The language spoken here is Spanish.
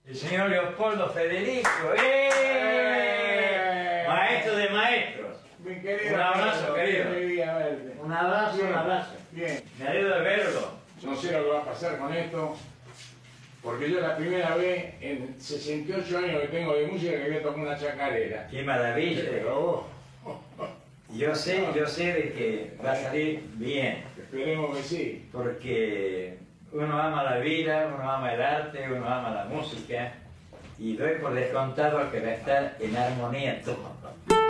El señor Leopoldo Federico, maestro de maestros. Mi querido, Un abrazo, querido. Un abrazo, Bien. un abrazo. Bien, Me alegro de verlo. no sé lo que va a pasar con esto, porque yo la primera vez en 68 años que tengo de música que voy a tocar una chacarera. Qué maravilla. Pero Yo sé de que va a salir bien, esperemos que sí. porque uno ama la vida, uno ama el arte, uno ama la música, y doy por descontado que va a estar en armonía todo.